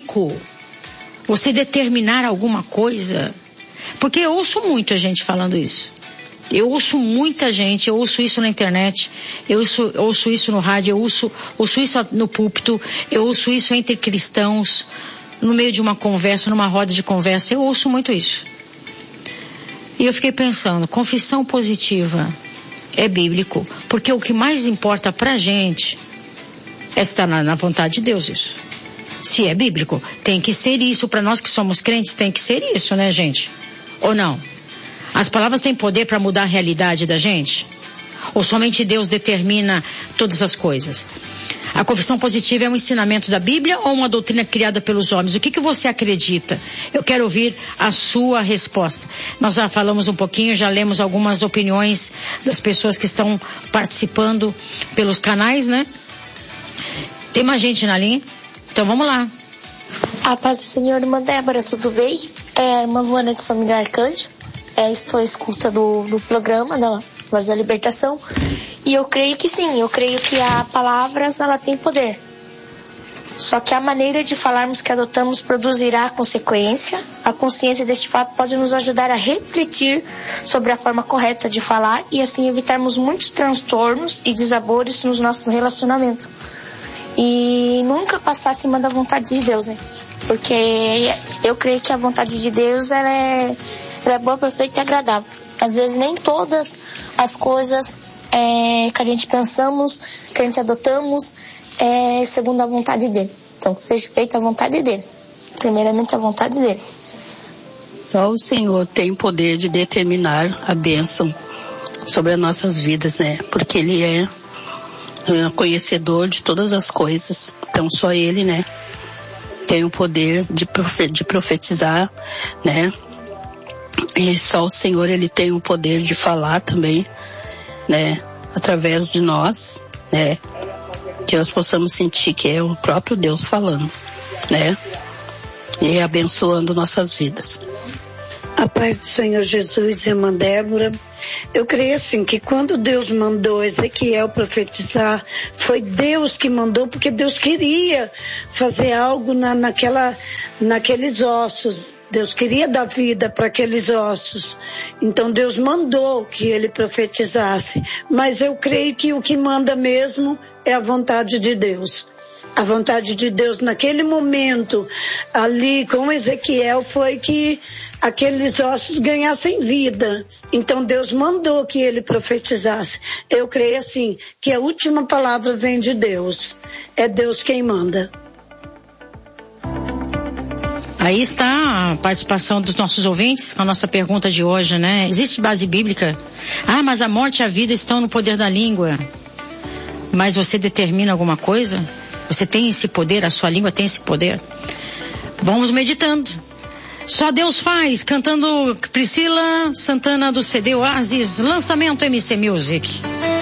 bíblico você determinar alguma coisa? Porque eu ouço muita gente falando isso. Eu ouço muita gente, eu ouço isso na internet, eu ouço isso no rádio, eu ouço isso no púlpito, eu ouço isso entre cristãos, no meio de uma conversa, numa roda de conversa, eu ouço muito isso. E eu fiquei pensando, confissão positiva é bíblico, porque o que mais importa pra gente é estar na vontade de Deus, isso. Se é bíblico, tem que ser isso, pra nós que somos crentes, tem que ser isso, né, gente? Ou não? As palavras têm poder para mudar a realidade da gente? Ou somente Deus determina todas as coisas? A confissão positiva é um ensinamento da Bíblia ou uma doutrina criada pelos homens? O que você acredita? Eu quero ouvir a sua resposta. Nós já falamos um pouquinho, já lemos algumas opiniões das pessoas que estão participando pelos canais, né? Tem mais gente na linha? Então vamos lá. A paz do Senhor, irmã Débora, tudo bem? Irmã Luana de São Miguel Arcanjo. Estou à escuta do programa da Voz da Libertação. E eu creio que sim, eu creio que a palavra, ela tem poder. Só que a maneira de falarmos que adotamos produzirá consequência. A consciência deste fato pode nos ajudar a refletir sobre a forma correta de falar e assim evitarmos muitos transtornos e desabores nos nossos relacionamentos. E nunca passar acima da vontade de Deus, né? Porque eu creio que a vontade de Deus, ela é boa, perfeita e agradável. Às vezes nem todas as coisas que a gente pensamos, que a gente adotamos, é segundo a vontade dele. Então que seja feita a vontade dele. Primeiramente a vontade dele. Só o Senhor tem poder de determinar a bênção sobre as nossas vidas, né? Porque Ele é conhecedor de todas as coisas. Então só Ele, né, tem o poder de profetizar, né? E só o Senhor, Ele tem o poder de falar também, né? Através de nós, né? Que nós possamos sentir que é o próprio Deus falando, né? E abençoando nossas vidas. A paz do Senhor Jesus, irmã Débora. Eu creio assim que quando Deus mandou Ezequiel profetizar, foi Deus que mandou, porque Deus queria fazer algo naqueles ossos. Deus queria dar vida para aqueles ossos. Então Deus mandou que ele profetizasse. Mas eu creio que o que manda mesmo é a vontade de Deus. A vontade de Deus naquele momento ali com Ezequiel foi que aqueles ossos ganhassem vida. Então Deus mandou que ele profetizasse. Eu creio assim, que a última palavra vem de Deus. É Deus quem manda. Aí está a participação dos nossos ouvintes com a nossa pergunta de hoje, né? Existe base bíblica? Mas a morte e a vida estão no poder da língua. Mas você determina alguma coisa? Você tem esse poder? A sua língua tem esse poder? Vamos meditando. Só Deus faz, cantando Priscila Santana do CD Oasis, lançamento MC Music.